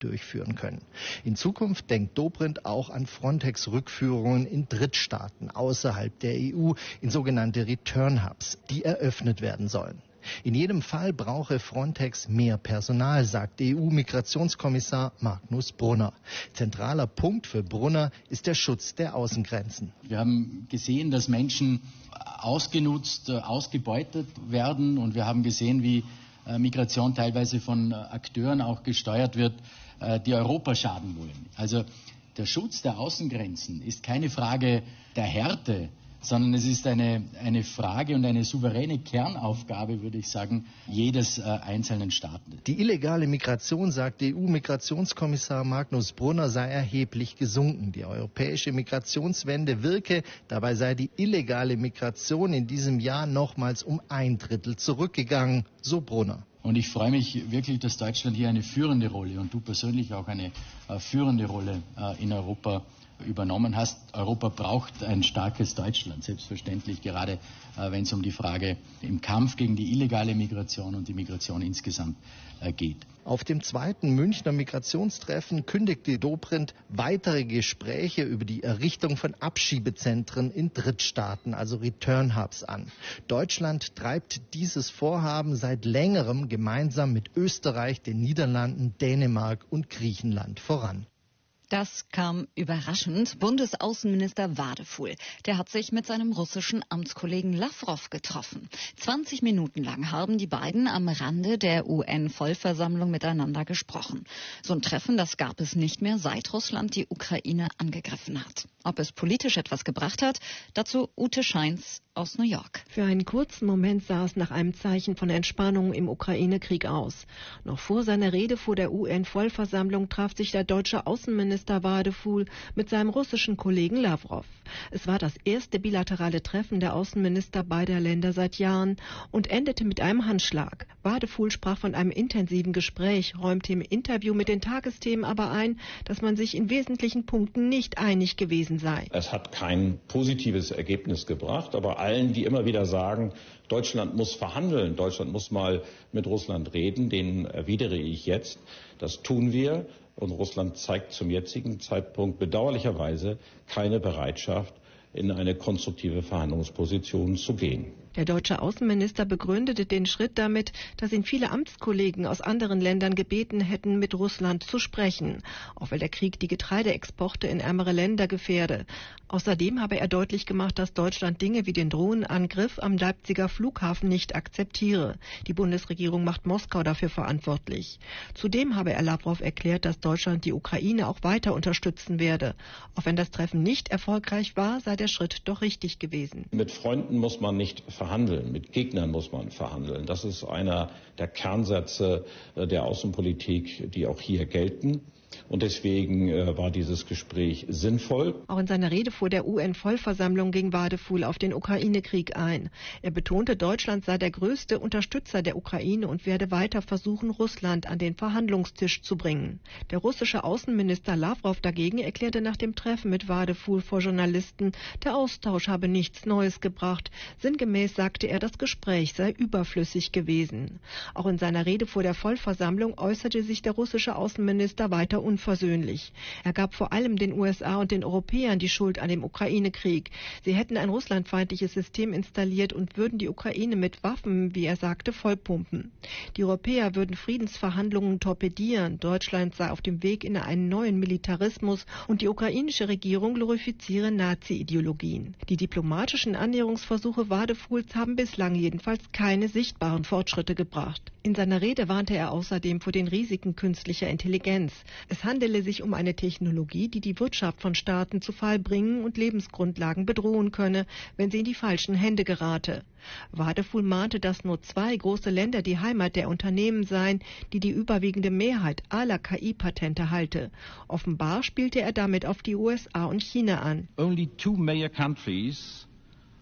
durchführen können. In Zukunft denkt Dobrindt auch an Frontex-Rückführungen in Drittstaaten außerhalb der EU, in sogenannte Return Hubs, die eröffnet werden sollen. In jedem Fall brauche Frontex mehr Personal, sagt EU-Migrationskommissar Magnus Brunner. Zentraler Punkt für Brunner ist der Schutz der Außengrenzen. Wir haben gesehen, dass Menschen ausgenutzt, ausgebeutet werden, und wir haben gesehen, wie Migration teilweise von Akteuren auch gesteuert wird, die Europa schaden wollen. Also der Schutz der Außengrenzen ist keine Frage der Härte, sondern es ist eine Frage und eine souveräne Kernaufgabe, würde ich sagen, jedes einzelnen Staates. Die illegale Migration, sagt EU-Migrationskommissar Magnus Brunner, sei erheblich gesunken. Die europäische Migrationswende wirke, dabei sei die illegale Migration in diesem Jahr nochmals um 1/3 zurückgegangen, so Brunner. Und ich freue mich wirklich, dass Deutschland hier eine führende Rolle und du persönlich auch eine führende Rolle in Europa übernommen hast. Europa braucht ein starkes Deutschland, selbstverständlich, gerade wenn es um die Frage im Kampf gegen die illegale Migration und die Migration insgesamt geht. Auf dem zweiten Münchner Migrationstreffen kündigte Dobrindt weitere Gespräche über die Errichtung von Abschiebezentren in Drittstaaten, also Return Hubs, an. Deutschland treibt dieses Vorhaben seit längerem gemeinsam mit Österreich, den Niederlanden, Dänemark und Griechenland voran. Das kam überraschend. Bundesaußenminister Wadefuhl, der hat sich mit seinem russischen Amtskollegen Lawrow getroffen. 20 Minuten lang haben die beiden am Rande der UN-Vollversammlung miteinander gesprochen. So ein Treffen, das gab es nicht mehr, seit Russland die Ukraine angegriffen hat. Ob es politisch etwas gebracht hat, dazu Ute Scheins aus New York. Für einen kurzen Moment sah es nach einem Zeichen von Entspannung im Ukraine-Krieg aus. Noch vor seiner Rede vor der UN-Vollversammlung traf sich der deutsche Außenminister Wadefuhl mit seinem russischen Kollegen Lawrow. Es war das erste bilaterale Treffen der Außenminister beider Länder seit Jahren und endete mit einem Handschlag. Wadefuhl sprach von einem intensiven Gespräch, räumte im Interview mit den Tagesthemen aber ein, dass man sich in wesentlichen Punkten nicht einig gewesen sei. Es hat kein positives Ergebnis gebracht, aber allen, die immer wieder sagen, Deutschland muss verhandeln, Deutschland muss mal mit Russland reden, denen erwidere ich jetzt, das tun wir. Und Russland zeigt zum jetzigen Zeitpunkt bedauerlicherweise keine Bereitschaft, in eine konstruktive Verhandlungsposition zu gehen. Der deutsche Außenminister begründete den Schritt damit, dass ihn viele Amtskollegen aus anderen Ländern gebeten hätten, mit Russland zu sprechen, auch weil der Krieg die Getreideexporte in ärmere Länder gefährde. Außerdem habe er deutlich gemacht, dass Deutschland Dinge wie den Drohnenangriff am Leipziger Flughafen nicht akzeptiere. Die Bundesregierung macht Moskau dafür verantwortlich. Zudem habe er Lawrow erklärt, dass Deutschland die Ukraine auch weiter unterstützen werde. Auch wenn das Treffen nicht erfolgreich war, sei der Schritt doch richtig gewesen. Mit Freunden muss man nicht verhandeln, mit Gegnern muss man verhandeln. Das ist einer der Kernsätze der Außenpolitik, die auch hier gelten. Und deswegen war dieses Gespräch sinnvoll. Auch in seiner Rede vor der UN-Vollversammlung ging Wadefuhl auf den Ukraine-Krieg ein. Er betonte, Deutschland sei der größte Unterstützer der Ukraine und werde weiter versuchen, Russland an den Verhandlungstisch zu bringen. Der russische Außenminister Lawrow dagegen erklärte nach dem Treffen mit Wadefuhl vor Journalisten, der Austausch habe nichts Neues gebracht. Sinngemäß sagte er, das Gespräch sei überflüssig gewesen. Auch in seiner Rede vor der Vollversammlung äußerte sich der russische Außenminister weiter unversöhnlich. Er gab vor allem den USA und den Europäern die Schuld an dem Ukraine-Krieg. Sie hätten ein russlandfeindliches System installiert und würden die Ukraine mit Waffen, wie er sagte, vollpumpen. Die Europäer würden Friedensverhandlungen torpedieren. Deutschland sei auf dem Weg in einen neuen Militarismus und die ukrainische Regierung glorifiziere Nazi-Ideologien. Die diplomatischen Annäherungsversuche Wadefuhls haben bislang jedenfalls keine sichtbaren Fortschritte gebracht. In seiner Rede warnte er außerdem vor den Risiken künstlicher Intelligenz. Es handele sich um eine Technologie, die die Wirtschaft von Staaten zu Fall bringen und Lebensgrundlagen bedrohen könne, wenn sie in die falschen Hände gerate. Wadefuhl mahnte, dass nur 2 große Länder die Heimat der Unternehmen seien, die die überwiegende Mehrheit aller KI-Patente halte. Offenbar spielte er damit auf die USA und China an. Only 2 major countries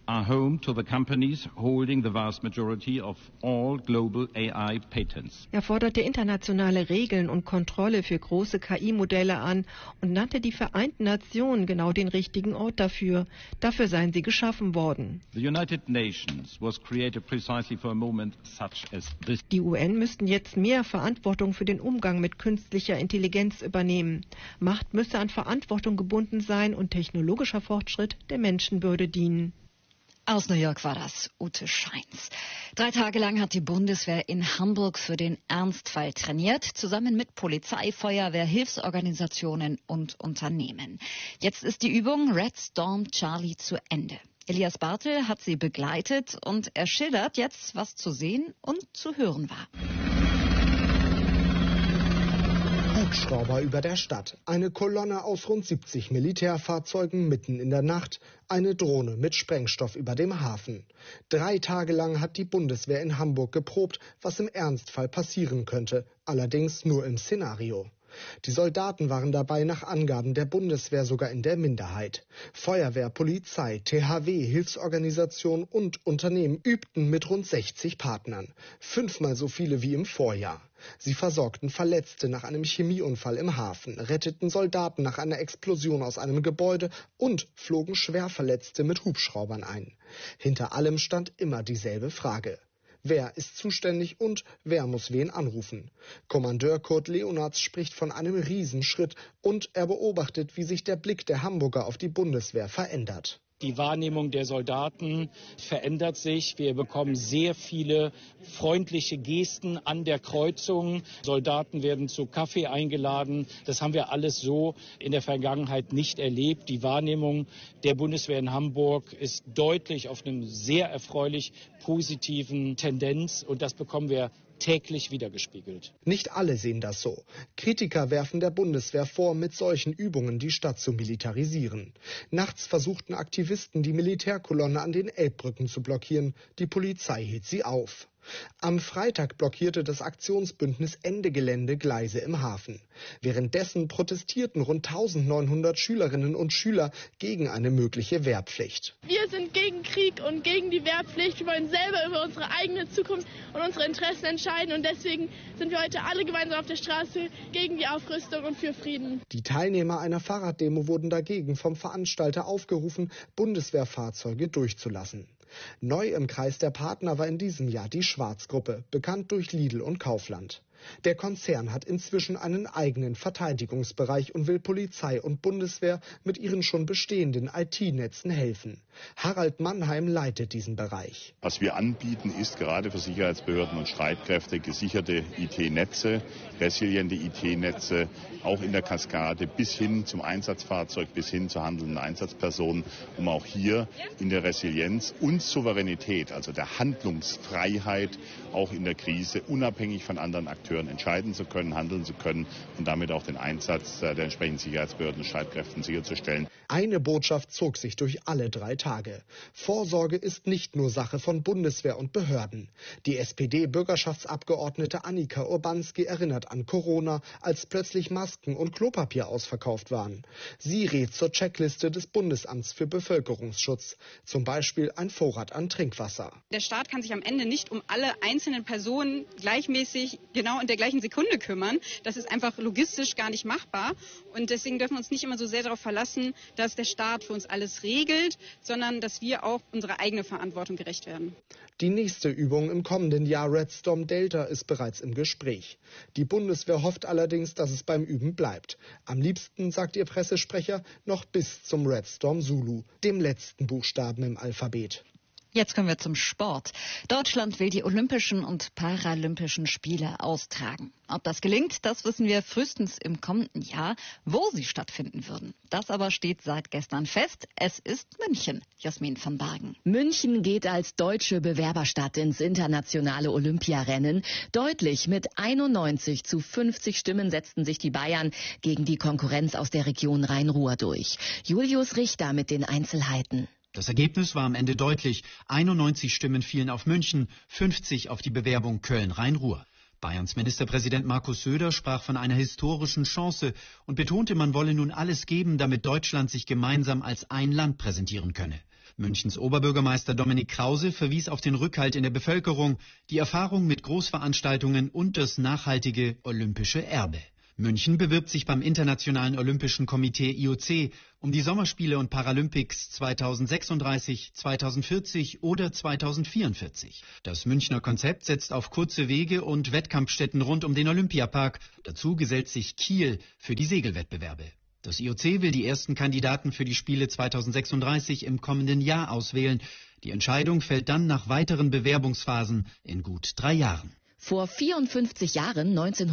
are home to the companies holding the vast majority of all global AI patents. Er forderte internationale Regeln und Kontrolle für große KI-Modelle an und nannte die Vereinten Nationen genau den richtigen Ort dafür. Dafür seien sie geschaffen worden. The United Nations was created precisely for a moment such as this. Die UN müssten jetzt mehr Verantwortung für den Umgang mit künstlicher Intelligenz übernehmen. Macht müsse an Verantwortung gebunden sein und technologischer Fortschritt der Menschenwürde dienen. Aus New York war das Ute Scheins. 3 Tage lang hat die Bundeswehr in Hamburg für den Ernstfall trainiert, zusammen mit Polizei, Feuerwehr, Hilfsorganisationen und Unternehmen. Jetzt ist die Übung Red Storm Charlie zu Ende. Elias Bartel hat sie begleitet und er schildert jetzt, was zu sehen und zu hören war. Hubschrauber über der Stadt, eine Kolonne aus rund 70 Militärfahrzeugen mitten in der Nacht, eine Drohne mit Sprengstoff über dem Hafen. 3 Tage lang hat die Bundeswehr in Hamburg geprobt, was im Ernstfall passieren könnte, allerdings nur im Szenario. Die Soldaten waren dabei nach Angaben der Bundeswehr sogar in der Minderheit. Feuerwehr, Polizei, THW, Hilfsorganisationen und Unternehmen übten mit rund 60 Partnern. 5-mal so viele wie im Vorjahr. Sie versorgten Verletzte nach einem Chemieunfall im Hafen, retteten Soldaten nach einer Explosion aus einem Gebäude und flogen Schwerverletzte mit Hubschraubern ein. Hinter allem stand immer dieselbe Frage. Wer ist zuständig und wer muss wen anrufen? Kommandeur Kurt Leonards spricht von einem Riesenschritt und er beobachtet, wie sich der Blick der Hamburger auf die Bundeswehr verändert. Die Wahrnehmung der Soldaten verändert sich. Wir bekommen sehr viele freundliche Gesten an der Kreuzung. Soldaten werden zu Kaffee eingeladen. Das haben wir alles so in der Vergangenheit nicht erlebt. Die Wahrnehmung der Bundeswehr in Hamburg ist deutlich auf einem sehr erfreulich positiven Tendenz. Und das bekommen wir täglich wiedergespiegelt. Nicht alle sehen das so. Kritiker werfen der Bundeswehr vor, mit solchen Übungen die Stadt zu militarisieren. Nachts versuchten Aktivisten, die Militärkolonne an den Elbbrücken zu blockieren. Die Polizei hielt sie auf. Am Freitag blockierte das Aktionsbündnis Ende Gelände Gleise im Hafen. Währenddessen protestierten rund 1900 Schülerinnen und Schüler gegen eine mögliche Wehrpflicht. Wir sind gegen Krieg und gegen die Wehrpflicht. Wir wollen selber über unsere eigene Zukunft und unsere Interessen entscheiden. Und deswegen sind wir heute alle gemeinsam auf der Straße gegen die Aufrüstung und für Frieden. Die Teilnehmer einer Fahrraddemo wurden dagegen vom Veranstalter aufgerufen, Bundeswehrfahrzeuge durchzulassen. Neu im Kreis der Partner war in diesem Jahr die Schwarz-Gruppe, bekannt durch Lidl und Kaufland. Der Konzern hat inzwischen einen eigenen Verteidigungsbereich und will Polizei und Bundeswehr mit ihren schon bestehenden IT-Netzen helfen. Harald Mannheim leitet diesen Bereich. Was wir anbieten, ist gerade für Sicherheitsbehörden und Streitkräfte gesicherte IT-Netze, resiliente IT-Netze, auch in der Kaskade bis hin zum Einsatzfahrzeug, bis hin zur handelnden Einsatzperson, um auch hier in der Resilienz und Souveränität, also der Handlungsfreiheit, auch in der Krise unabhängig von anderen Akteuren entscheiden zu können, handeln zu können und damit auch den Einsatz der entsprechenden Sicherheitsbehörden und Streitkräften sicherzustellen. Eine Botschaft zog sich durch alle 3 Tage. Vorsorge ist nicht nur Sache von Bundeswehr und Behörden. Die SPD-Bürgerschaftsabgeordnete Annika Urbanski erinnert an Corona, als plötzlich Masken und Klopapier ausverkauft waren. Sie rät zur Checkliste des Bundesamts für Bevölkerungsschutz, zum Beispiel ein Vorrat an Trinkwasser. Der Staat kann sich am Ende nicht um alle einzelnen Personen gleichmäßig genau in der gleichen Sekunde kümmern. Das ist einfach logistisch gar nicht machbar. Und deswegen dürfen wir uns nicht immer so sehr darauf verlassen, dass der Staat für uns alles regelt, sondern dass wir auch unserer eigenen Verantwortung gerecht werden. Die nächste Übung im kommenden Jahr, Red Storm Delta, ist bereits im Gespräch. Die Bundeswehr hofft allerdings, dass es beim Üben bleibt. Am liebsten, sagt ihr Pressesprecher, noch bis zum Red Storm Zulu, dem letzten Buchstaben im Alphabet. Jetzt kommen wir zum Sport. Deutschland will die Olympischen und Paralympischen Spiele austragen. Ob das gelingt, das wissen wir frühestens im kommenden Jahr, wo sie stattfinden würden. Das aber steht seit gestern fest. Es ist München. Jasmin van Bargen. München geht als deutsche Bewerberstadt ins internationale Olympiarennen. Deutlich mit 91:50 Stimmen setzten sich die Bayern gegen die Konkurrenz aus der Region Rhein-Ruhr durch. Julius Richter mit den Einzelheiten. Das Ergebnis war am Ende deutlich. 91 Stimmen fielen auf München, 50 auf die Bewerbung Köln-Rhein-Ruhr. Bayerns Ministerpräsident Markus Söder sprach von einer historischen Chance und betonte, man wolle nun alles geben, damit Deutschland sich gemeinsam als ein Land präsentieren könne. Münchens Oberbürgermeister Dominik Krause verwies auf den Rückhalt in der Bevölkerung, die Erfahrung mit Großveranstaltungen und das nachhaltige olympische Erbe. München bewirbt sich beim Internationalen Olympischen Komitee IOC um die Sommerspiele und Paralympics 2036, 2040 oder 2044. Das Münchner Konzept setzt auf kurze Wege und Wettkampfstätten rund um den Olympiapark. Dazu gesellt sich Kiel für die Segelwettbewerbe. Das IOC will die ersten Kandidaten für die Spiele 2036 im kommenden Jahr auswählen. Die Entscheidung fällt dann nach weiteren Bewerbungsphasen in gut 3 Jahren. Vor 54 Jahren,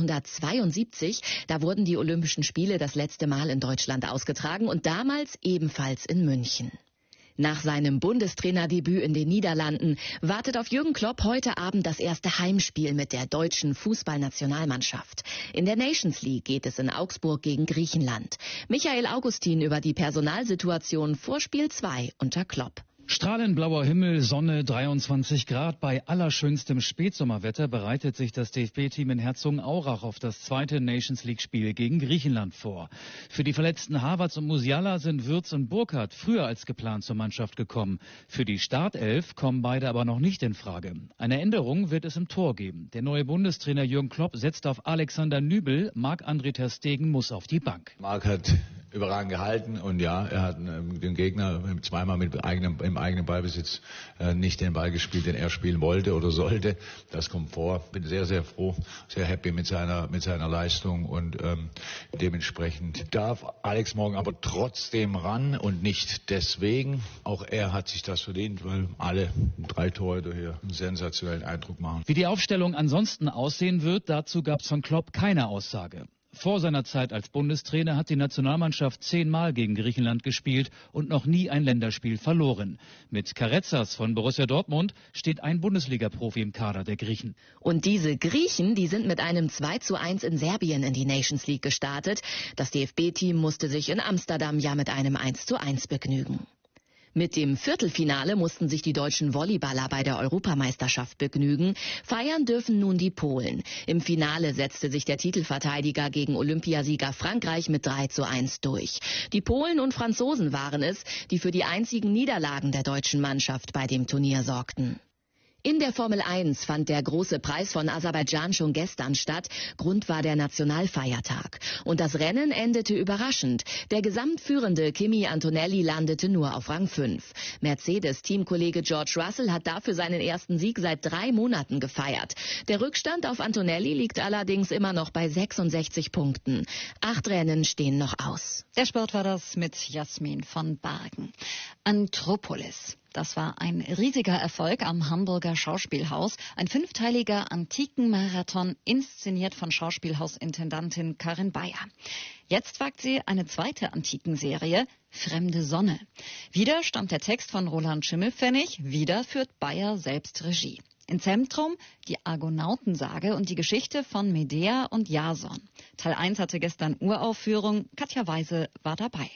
1972, da wurden die Olympischen Spiele das letzte Mal in Deutschland ausgetragen und damals ebenfalls in München. Nach seinem Bundestrainerdebüt in den Niederlanden wartet auf Jürgen Klopp heute Abend das erste Heimspiel mit der deutschen Fußballnationalmannschaft. In der Nations League geht es in Augsburg gegen Griechenland. Michael Augustin über die Personalsituation vor Spiel 2 unter Klopp. Strahlend blauer Himmel, Sonne, 23 Grad. Bei allerschönstem Spätsommerwetter bereitet sich das DFB-Team in Herzogenaurach auf das zweite Nations-League-Spiel gegen Griechenland vor. Für die verletzten Havertz und Musiala sind Würz und Burkhardt früher als geplant zur Mannschaft gekommen. Für die Startelf kommen beide aber noch nicht in Frage. Eine Änderung wird es im Tor geben. Der neue Bundestrainer Jürgen Klopp setzt auf Alexander Nübel, Marc-André ter Stegen muss auf die Bank. Marc hat überragend gehalten und ja, er hat den Gegner zweimal im eigenen Ballbesitz nicht den Ball gespielt, den er spielen wollte oder sollte. Das kommt vor. Bin sehr, sehr froh, sehr happy mit seiner Leistung und dementsprechend darf Alex morgen aber trotzdem ran und nicht deswegen. Auch er hat sich das verdient, weil alle 3 Torhüter hier einen sensationellen Eindruck machen. Wie die Aufstellung ansonsten aussehen wird, dazu gab es von Klopp keine Aussage. Vor seiner Zeit als Bundestrainer hat die Nationalmannschaft 10-mal gegen Griechenland gespielt und noch nie ein Länderspiel verloren. Mit Karezas von Borussia Dortmund steht ein Bundesliga-Profi im Kader der Griechen. Und diese Griechen, die sind mit einem 2:1 in Serbien in die Nations League gestartet. Das DFB-Team musste sich in Amsterdam ja mit einem 1:1 begnügen. Mit dem Viertelfinale mussten sich die deutschen Volleyballer bei der Europameisterschaft begnügen. Feiern dürfen nun die Polen. Im Finale setzte sich der Titelverteidiger gegen Olympiasieger Frankreich mit 3:1 durch. Die Polen und Franzosen waren es, die für die einzigen Niederlagen der deutschen Mannschaft bei dem Turnier sorgten. In der Formel 1 fand der große Preis von Aserbaidschan schon gestern statt. Grund war der Nationalfeiertag. Und das Rennen endete überraschend. Der gesamtführende Kimi Antonelli landete nur auf Rang 5. Mercedes-Teamkollege George Russell hat dafür seinen ersten Sieg seit 3 Monaten gefeiert. Der Rückstand auf Antonelli liegt allerdings immer noch bei 66 Punkten. 8 Rennen stehen noch aus. Der Sport war das mit Jasmin von Bargen. Anthropolis. Das war ein riesiger Erfolg am Hamburger Schauspielhaus. Ein 5-teiliger Antikenmarathon, inszeniert von Schauspielhausintendantin Karin Bayer. Jetzt wagt sie eine zweite Antikenserie, Fremde Sonne. Wieder stammt der Text von Roland Schimmelpfennig, wieder führt Bayer selbst Regie. Im Zentrum die Argonautensage und die Geschichte von Medea und Jason. Teil 1 hatte gestern Uraufführung. Katja Weise war dabei.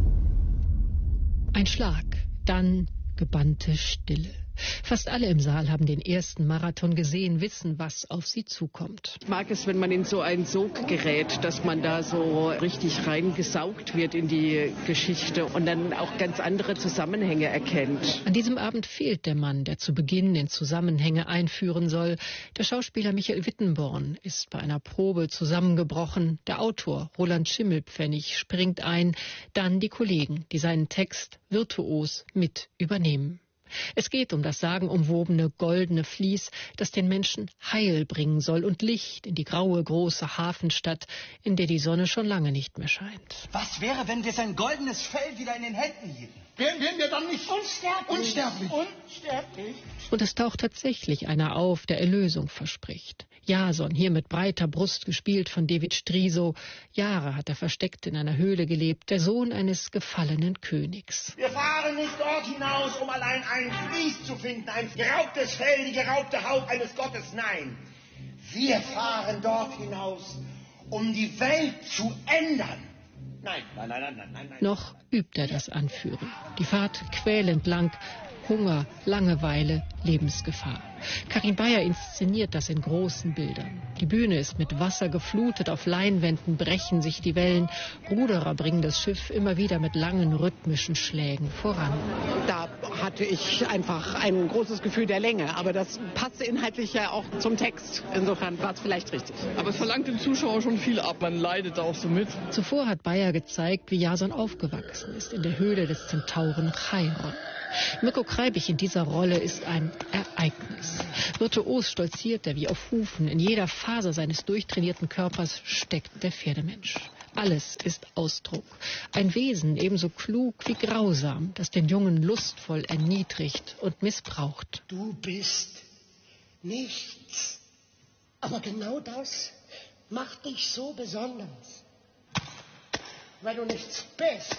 Ein Schlag, dann gebannte Stille. Fast alle im Saal haben den ersten Marathon gesehen, wissen, was auf sie zukommt. Ich mag es, wenn man in so einen Sog gerät, dass man da so richtig reingesaugt wird in die Geschichte und dann auch ganz andere Zusammenhänge erkennt. An diesem Abend fehlt der Mann, der zu Beginn den Zusammenhänge einführen soll. Der Schauspieler Michael Wittenborn ist bei einer Probe zusammengebrochen. Der Autor Roland Schimmelpfennig springt ein, dann die Kollegen, die seinen Text virtuos mit übernehmen. Es geht um das sagenumwobene goldene Vlies, das den Menschen Heil bringen soll und Licht in die graue große Hafenstadt, in der die Sonne schon lange nicht mehr scheint. Was wäre, wenn wir sein goldenes Fell wieder in den Händen hielten? Wären wir dann nicht unsterblich? Unsterblich. Und es taucht tatsächlich einer auf, der Erlösung verspricht. Jason, hier mit breiter Brust gespielt von David Striso. Jahre hat er versteckt in einer Höhle gelebt, der Sohn eines gefallenen Königs. Wir fahren nicht dort hinaus, um allein ein Vlies zu finden, ein geraubtes Fell, die geraubte Haut eines Gottes. Nein, wir fahren dort hinaus, um die Welt zu ändern. Nein. Noch übt er das Anführen. Die Fahrt quälend lang. Hunger, Langeweile, Lebensgefahr. Karin Bayer inszeniert das in großen Bildern. Die Bühne ist mit Wasser geflutet, auf Leinwänden brechen sich die Wellen. Ruderer bringen das Schiff immer wieder mit langen rhythmischen Schlägen voran. Da hatte ich einfach ein großes Gefühl der Länge. Aber das passte inhaltlich ja auch zum Text. Insofern war es vielleicht richtig. Aber es verlangt dem Zuschauer schon viel ab. Man leidet auch so mit. Zuvor hat Beyer gezeigt, wie Jason aufgewachsen ist in der Höhle des Zentauren Cheiron. Mirko Kreibich in dieser Rolle ist ein Ereignis. Virtuos stolziert er wie auf Hufen. In jeder Faser seines durchtrainierten Körpers steckt der Pferdemensch. Alles ist Ausdruck. Ein Wesen ebenso klug wie grausam, das den Jungen lustvoll erniedrigt und missbraucht. Du bist nichts. Aber genau das macht dich so besonders. Weil du nichts bist,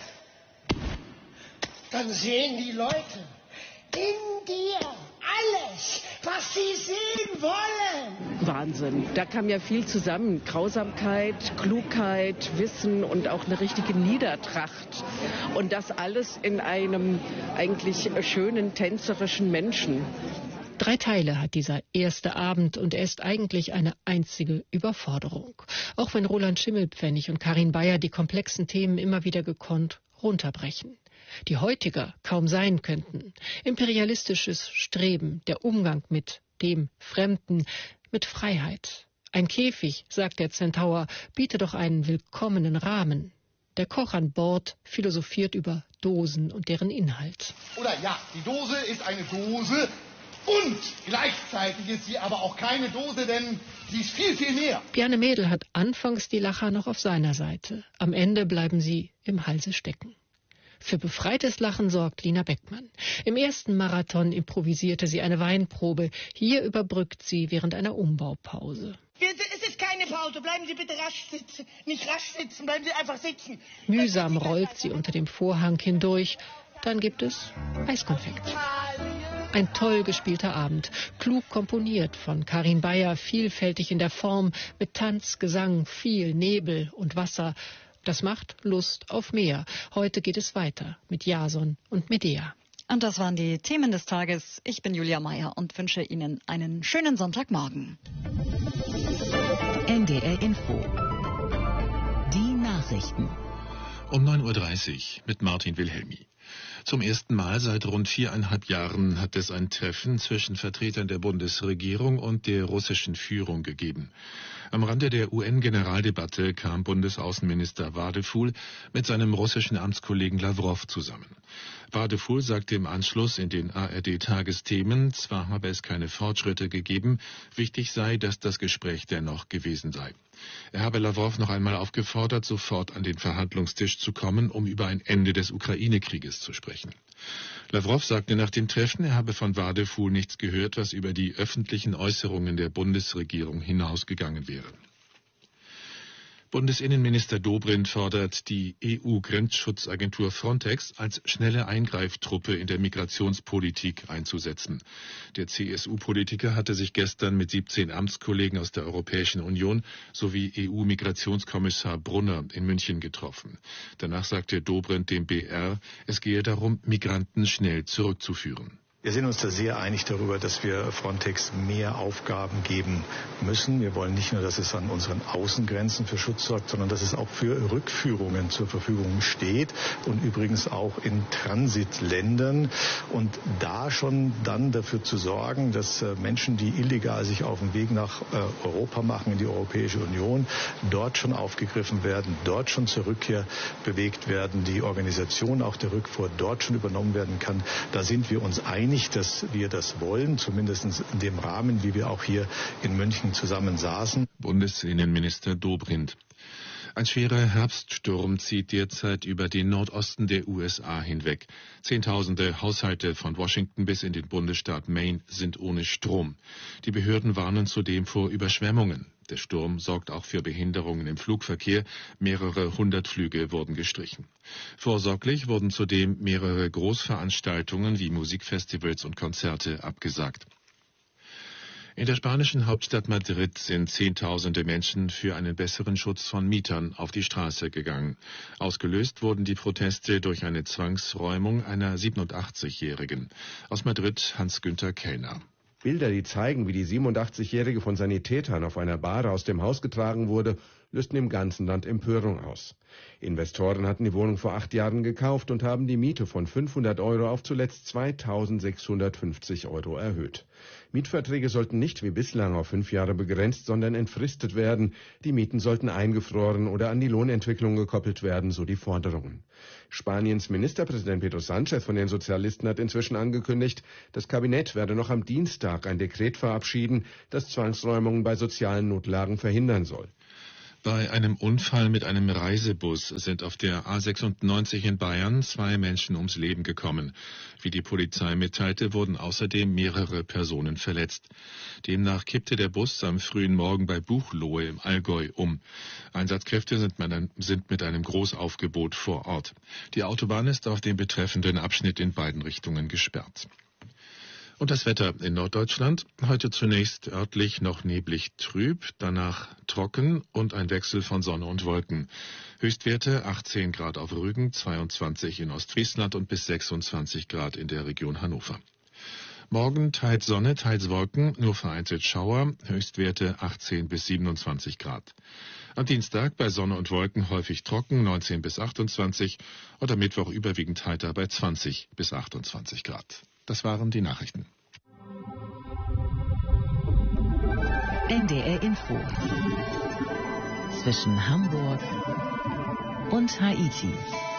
dann sehen die Leute in dir alles, was sie sehen wollen. Wahnsinn. Da kam ja viel zusammen. Grausamkeit, Klugheit, Wissen und auch eine richtige Niedertracht. Und das alles in einem eigentlich schönen, tänzerischen Menschen. 3 Teile hat dieser erste Abend und er ist eigentlich eine einzige Überforderung. Auch wenn Roland Schimmelpfennig und Karin Beyer die komplexen Themen immer wieder gekonnt runterbrechen, die heutiger kaum sein könnten. Imperialistisches Streben, der Umgang mit dem Fremden, mit Freiheit. Ein Käfig, sagt der Zentaur, biete doch einen willkommenen Rahmen. Der Koch an Bord philosophiert über Dosen und deren Inhalt. Oder ja, die Dose ist eine Dose und gleichzeitig ist sie aber auch keine Dose, denn sie ist viel, viel mehr. Bjarne Mädel hat anfangs die Lacher noch auf seiner Seite. Am Ende bleiben sie im Halse stecken. Für befreites Lachen sorgt Lina Beckmann. Im ersten Marathon improvisierte sie eine Weinprobe. Hier überbrückt sie während einer Umbaupause. Es ist keine Pause. Bleiben Sie bitte rasch sitzen. Nicht rasch sitzen, bleiben Sie einfach sitzen. Mühsam rollt sie unter dem Vorhang hindurch. Dann gibt es Eiskonfekt. Ein toll gespielter Abend, klug komponiert von Karin Beyer, vielfältig in der Form, mit Tanz, Gesang, viel Nebel und Wasser. Das macht Lust auf mehr. Heute geht es weiter mit Jason und Medea. Und das waren die Themen des Tages. Ich bin Julia Meyer und wünsche Ihnen einen schönen Sonntagmorgen. NDR Info. Die Nachrichten. Um 9:30 Uhr mit Martin Wilhelmi. Zum ersten Mal seit rund 4,5 Jahren hat es ein Treffen zwischen Vertretern der Bundesregierung und der russischen Führung gegeben. Am Rande der UN-Generaldebatte kam Bundesaußenminister Wadefuhl mit seinem russischen Amtskollegen Lawrow zusammen. Wadefuhl sagte im Anschluss in den ARD-Tagesthemen, zwar habe es keine Fortschritte gegeben, wichtig sei, dass das Gespräch dennoch gewesen sei. Er habe Lawrow noch einmal aufgefordert, sofort an den Verhandlungstisch zu kommen, um über ein Ende des Ukraine-Krieges zu sprechen. Lawrow sagte nach dem Treffen, er habe von Wadefuhl nichts gehört, was über die öffentlichen Äußerungen der Bundesregierung hinausgegangen wäre. Bundesinnenminister Dobrindt fordert, die EU-Grenzschutzagentur Frontex als schnelle Eingreiftruppe in der Migrationspolitik einzusetzen. Der CSU-Politiker hatte sich gestern mit 17 Amtskollegen aus der Europäischen Union sowie EU-Migrationskommissar Brunner in München getroffen. Danach sagte Dobrindt dem BR, es gehe darum, Migranten schnell zurückzuführen. Wir sind uns da sehr einig darüber, dass wir Frontex mehr Aufgaben geben müssen. Wir wollen nicht nur, dass es an unseren Außengrenzen für Schutz sorgt, sondern dass es auch für Rückführungen zur Verfügung steht und übrigens auch in Transitländern. Und da schon dann dafür zu sorgen, dass Menschen, die illegal sich auf den Weg nach Europa machen, in die Europäische Union, dort schon aufgegriffen werden, dort schon zur Rückkehr bewegt werden, die Organisation auch der Rückfuhr dort schon übernommen werden kann. Da sind wir uns einig, dass wir das wollen, zumindest in dem Rahmen, wie wir auch hier in München zusammen saßen. Bundesinnenminister Dobrindt. Ein schwerer Herbststurm zieht derzeit über den Nordosten der USA hinweg. Zehntausende Haushalte von Washington bis in den Bundesstaat Maine sind ohne Strom. Die Behörden warnen zudem vor Überschwemmungen. Der Sturm sorgt auch für Behinderungen im Flugverkehr. Mehrere 100 Flüge wurden gestrichen. Vorsorglich wurden zudem mehrere Großveranstaltungen wie Musikfestivals und Konzerte abgesagt. In der spanischen Hauptstadt Madrid sind Zehntausende Menschen für einen besseren Schutz von Mietern auf die Straße gegangen. Ausgelöst wurden die Proteste durch eine Zwangsräumung einer 87-Jährigen. Aus Madrid Hans-Günther Kellner. Bilder, die zeigen, wie die 87-Jährige von Sanitätern auf einer Bahre aus dem Haus getragen wurde lösten im ganzen Land Empörung aus. Investoren hatten die Wohnung vor 8 Jahren gekauft und haben die Miete von 500 € auf zuletzt 2.650 € erhöht. Mietverträge sollten nicht wie bislang auf 5 Jahre begrenzt, sondern entfristet werden. Die Mieten sollten eingefroren oder an die Lohnentwicklung gekoppelt werden, so die Forderungen. Spaniens Ministerpräsident Pedro Sánchez von den Sozialisten hat inzwischen angekündigt, das Kabinett werde noch am Dienstag ein Dekret verabschieden, das Zwangsräumungen bei sozialen Notlagen verhindern soll. Bei einem Unfall mit einem Reisebus sind auf der A96 in Bayern 2 Menschen ums Leben gekommen. Wie die Polizei mitteilte, wurden außerdem mehrere Personen verletzt. Demnach kippte der Bus am frühen Morgen bei Buchloe im Allgäu um. Einsatzkräfte sind mit einem Großaufgebot vor Ort. Die Autobahn ist auf dem betreffenden Abschnitt in beiden Richtungen gesperrt. Und das Wetter in Norddeutschland. Heute zunächst örtlich noch neblig trüb, danach trocken und ein Wechsel von Sonne und Wolken. Höchstwerte 18 Grad auf Rügen, 22 in Ostfriesland und bis 26 Grad in der Region Hannover. Morgen teils Sonne, teils Wolken, nur vereinzelt Schauer, Höchstwerte 18 bis 27 Grad. Am Dienstag bei Sonne und Wolken häufig trocken, 19 bis 28 und am Mittwoch überwiegend heiter bei 20 bis 28 Grad. Das waren die Nachrichten. NDR Info. Zwischen Hamburg und Haiti.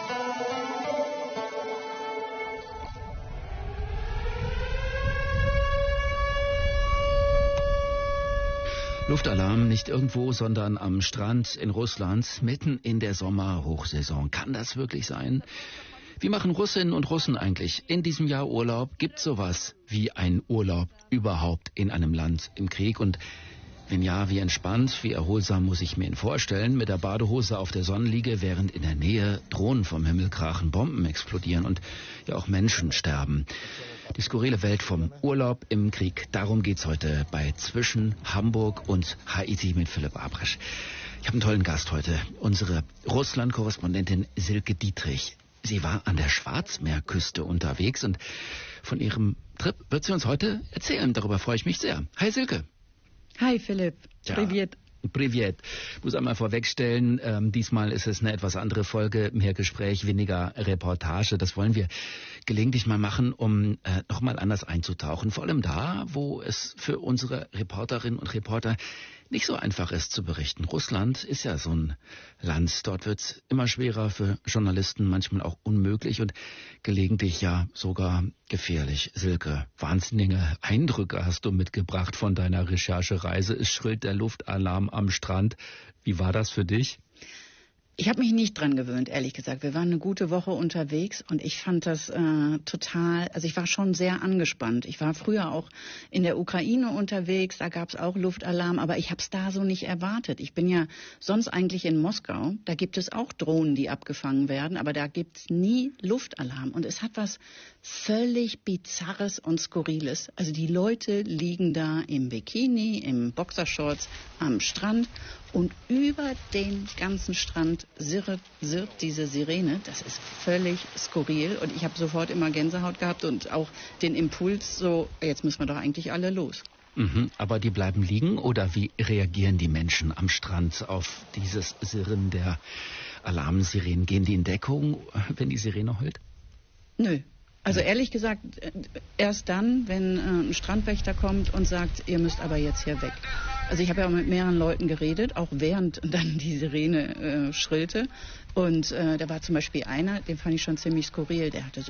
Luftalarm nicht irgendwo, sondern am Strand in Russland, mitten in der Sommerhochsaison. Kann das wirklich sein? Wie machen Russinnen und Russen eigentlich in diesem Jahr Urlaub? Gibt es sowas wie einen Urlaub überhaupt in einem Land im Krieg? Und wenn ja, wie entspannt, wie erholsam muss ich mir ihn vorstellen? Mit der Badehose auf der Sonnenliege, während in der Nähe Drohnen vom Himmel krachen, Bomben explodieren und ja auch Menschen sterben. Die skurrile Welt vom Urlaub im Krieg. Darum geht's heute bei Zwischen Hamburg und Haiti mit Philipp Abrasch. Ich habe einen tollen Gast heute. Unsere Russland-Korrespondentin Silke Dietrich. Sie war an der Schwarzmeerküste unterwegs und von ihrem Trip wird sie uns heute erzählen. Darüber freue ich mich sehr. Hi Silke. Hi Philipp. Privet. Privet. Ich muss einmal vorwegstellen, diesmal ist es eine etwas andere Folge, mehr Gespräch, weniger Reportage. Das wollen wir gelegentlich mal machen, um nochmal anders einzutauchen. Vor allem da, wo es für unsere Reporterinnen und Reporter nicht so einfach ist zu berichten. Russland ist ja so ein Land. Dort wird es immer schwerer für Journalisten, manchmal auch unmöglich und gelegentlich ja sogar gefährlich. Silke, wahnsinnige Eindrücke hast du mitgebracht von deiner Recherchereise. Es schrillt der Luftalarm am Strand. Wie war das für dich? Ich habe mich nicht dran gewöhnt, ehrlich gesagt. Wir waren eine gute Woche unterwegs und ich fand das total, also ich war schon sehr angespannt. Ich war früher auch in der Ukraine unterwegs, da gab es auch Luftalarm, aber ich habe es da so nicht erwartet. Ich bin ja sonst eigentlich in Moskau, da gibt es auch Drohnen, die abgefangen werden, aber da gibt es nie Luftalarm. Und es hat was völlig Bizarres und Skurriles. Also die Leute liegen da im Bikini, im Boxershorts am Strand. Und über den ganzen Strand sirrt diese Sirene. Das ist völlig skurril. Und ich habe sofort immer Gänsehaut gehabt und auch den Impuls, so, jetzt müssen wir doch eigentlich alle los. Aber die bleiben liegen oder wie reagieren die Menschen am Strand auf dieses Sirren der Alarmsirenen? Gehen die in Deckung, wenn die Sirene heult? Nö. Also ehrlich gesagt, erst dann, wenn ein Strandwächter kommt und sagt, ihr müsst aber jetzt hier weg. Also ich habe ja auch mit mehreren Leuten geredet, auch während dann die Sirene schrillte. Und da war zum Beispiel einer, den fand ich schon ziemlich skurril, der hatte so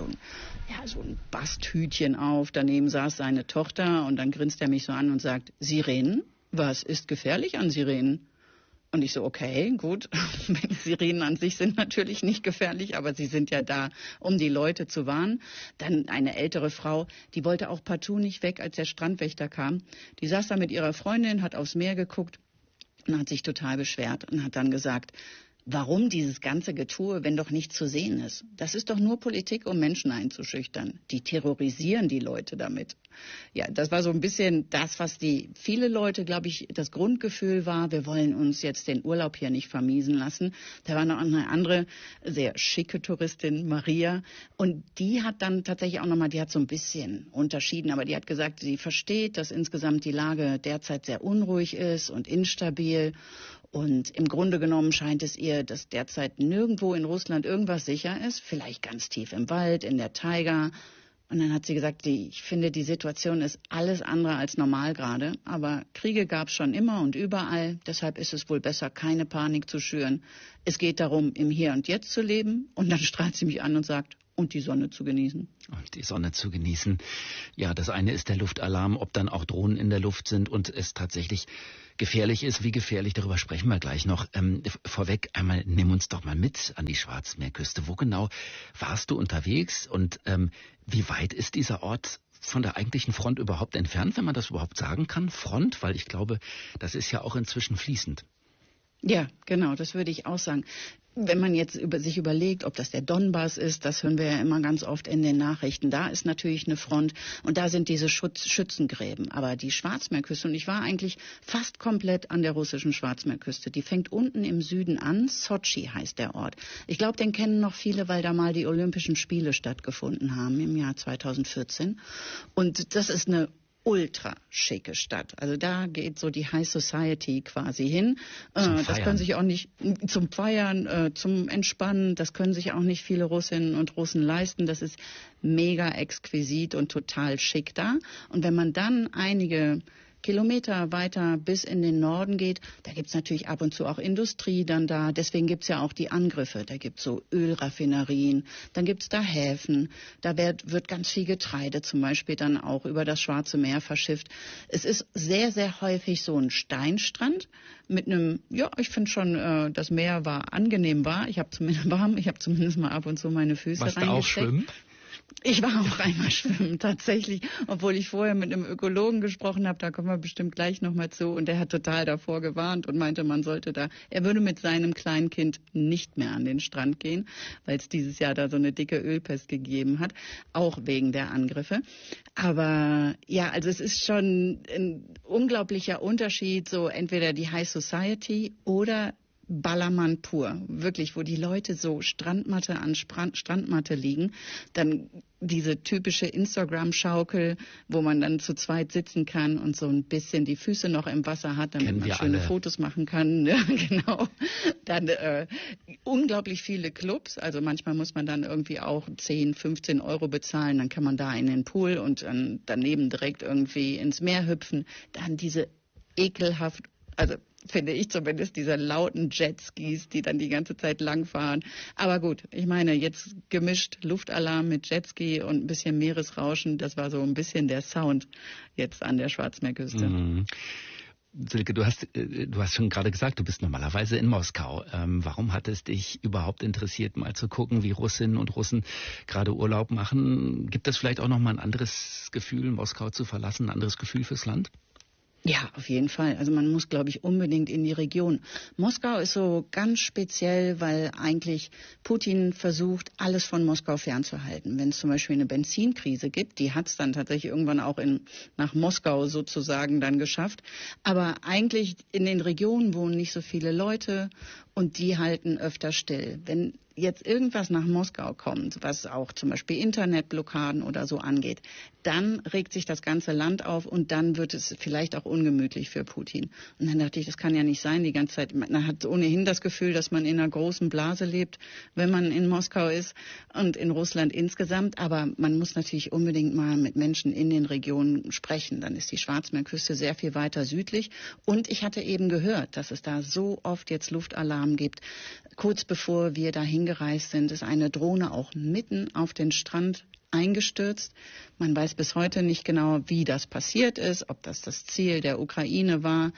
ein Basthütchen auf, daneben saß seine Tochter und dann grinst er mich so an und sagt, Sirenen? Was ist gefährlich an Sirenen? Und ich so, okay, gut, Sirenen an sich sind natürlich nicht gefährlich, aber sie sind ja da, um die Leute zu warnen. Dann eine ältere Frau, die wollte auch partout nicht weg, als der Strandwächter kam. Die saß da mit ihrer Freundin, hat aufs Meer geguckt und hat sich total beschwert und hat dann gesagt, warum dieses ganze Getue, wenn doch nichts zu sehen ist? Das ist doch nur Politik, um Menschen einzuschüchtern. Die terrorisieren die Leute damit. Ja, das war so ein bisschen das, was viele Leute, glaube ich, das Grundgefühl war, wir wollen uns jetzt den Urlaub hier nicht vermiesen lassen. Da war noch eine andere, sehr schicke Touristin, Maria, und die hat dann tatsächlich auch nochmal, die hat so ein bisschen unterschieden, aber die hat gesagt, sie versteht, dass insgesamt die Lage derzeit sehr unruhig ist und instabil Und im Grunde genommen scheint es ihr, dass derzeit nirgendwo in Russland irgendwas sicher ist, vielleicht ganz tief im Wald, in der Taiga. Und dann hat sie gesagt, ich finde, die Situation ist alles andere als normal gerade. Aber Kriege gab es schon immer und überall. Deshalb ist es wohl besser, keine Panik zu schüren. Es geht darum, im Hier und Jetzt zu leben. Und dann strahlt sie mich an und sagt, und die Sonne zu genießen. Und die Sonne zu genießen. Ja, das eine ist der Luftalarm, ob dann auch Drohnen in der Luft sind und es tatsächlich gefährlich ist. Wie gefährlich, darüber sprechen wir gleich noch. Vorweg einmal, nimm uns doch mal mit an die Schwarzmeerküste. Wo genau warst du unterwegs und wie weit ist dieser Ort von der eigentlichen Front überhaupt entfernt, wenn man das überhaupt sagen kann? Front, weil ich glaube, das ist ja auch inzwischen fließend. Ja, genau, das würde ich auch sagen. Wenn man jetzt sich überlegt, ob das der Donbass ist, das hören wir ja immer ganz oft in den Nachrichten, da ist natürlich eine Front und da sind diese Schützengräben. Aber die Schwarzmeerküste, und ich war eigentlich fast komplett an der russischen Schwarzmeerküste, die fängt unten im Süden an, Sotschi heißt der Ort. Ich glaube, den kennen noch viele, weil da mal die Olympischen Spiele stattgefunden haben im Jahr 2014. Und das ist eine ultra schicke Stadt. Also da geht so die High Society quasi hin. Das können sich auch nicht zum Feiern, zum Entspannen, das können sich auch nicht viele Russinnen und Russen leisten. Das ist mega exquisit und total schick da. Und wenn man dann einige Kilometer weiter bis in den Norden geht, da gibt es natürlich ab und zu auch Industrie dann da. Deswegen gibt es ja auch die Angriffe. Da gibt es so Ölraffinerien, dann gibt es da Häfen. Da wird ganz viel Getreide zum Beispiel dann auch über das Schwarze Meer verschifft. Es ist sehr, sehr häufig so ein Steinstrand mit einem, ja, ich finde schon, das Meer war angenehm warm. Ich habe zumindest mal ab und zu meine Füße reingesteckt. Warst du auch schwimmen? Ich war auch einmal schwimmen, tatsächlich, obwohl ich vorher mit einem Ökologen gesprochen habe, da kommen wir bestimmt gleich nochmal zu, und der hat total davor gewarnt und meinte, er würde mit seinem kleinen Kind nicht mehr an den Strand gehen, weil es dieses Jahr da so eine dicke Ölpest gegeben hat, auch wegen der Angriffe. Aber ja, also es ist schon ein unglaublicher Unterschied, so entweder die High Society oder Ballermann pur, wirklich, wo die Leute so Strandmatte an Strandmatte liegen, dann diese typische Instagram-Schaukel, wo man dann zu zweit sitzen kann und so ein bisschen die Füße noch im Wasser hat, damit man schöne Fotos machen kann. Ja, genau. Dann unglaublich viele Clubs, also manchmal muss man dann irgendwie auch 10, 15 Euro bezahlen, dann kann man da in den Pool und dann daneben direkt irgendwie ins Meer hüpfen. Dann diese ekelhaft, also finde ich zumindest, diese lauten Jetskis, die dann die ganze Zeit langfahren. Aber gut, ich meine, jetzt gemischt Luftalarm mit Jetski und ein bisschen Meeresrauschen, das war so ein bisschen der Sound jetzt an der Schwarzmeerküste. Mhm. Silke, du hast schon gerade gesagt, du bist normalerweise in Moskau. Warum hat es dich überhaupt interessiert, mal zu gucken, wie Russinnen und Russen gerade Urlaub machen? Gibt es vielleicht auch noch mal ein anderes Gefühl, Moskau zu verlassen, ein anderes Gefühl fürs Land? Ja, auf jeden Fall. Also man muss, glaube ich, unbedingt in die Region. Moskau ist so ganz speziell, weil eigentlich Putin versucht, alles von Moskau fernzuhalten. Wenn es zum Beispiel eine Benzinkrise gibt, die hat es dann tatsächlich irgendwann auch nach Moskau sozusagen dann geschafft. Aber eigentlich in den Regionen wohnen nicht so viele Leute und die halten öfter still. Wenn jetzt irgendwas nach Moskau kommt, was auch zum Beispiel Internetblockaden oder so angeht, dann regt sich das ganze Land auf und dann wird es vielleicht auch ungemütlich für Putin. Und dann dachte ich, das kann ja nicht sein die ganze Zeit. Man hat ohnehin das Gefühl, dass man in einer großen Blase lebt, wenn man in Moskau ist und in Russland insgesamt. Aber man muss natürlich unbedingt mal mit Menschen in den Regionen sprechen. Dann ist die Schwarzmeerküste sehr viel weiter südlich. Und ich hatte eben gehört, dass es da so oft jetzt Luftalarm gibt. Kurz bevor wir dahin gereist sind, ist eine Drohne auch mitten auf den Strand eingestürzt. Man weiß bis heute nicht genau, wie das passiert ist, ob das Ziel der Ukraine war.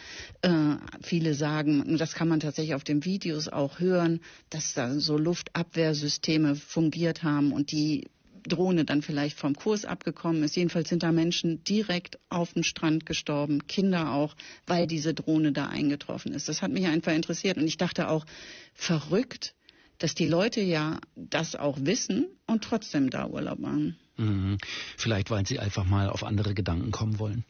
Viele sagen, das kann man tatsächlich auf den Videos auch hören, dass da so Luftabwehrsysteme fungiert haben und die Drohne dann vielleicht vom Kurs abgekommen ist. Jedenfalls sind da Menschen direkt auf dem Strand gestorben, Kinder auch, weil diese Drohne da eingetroffen ist. Das hat mich einfach interessiert und ich dachte auch, verrückt, dass die Leute ja das auch wissen und trotzdem da Urlaub machen. Mhm. Vielleicht, weil sie einfach mal auf andere Gedanken kommen wollen.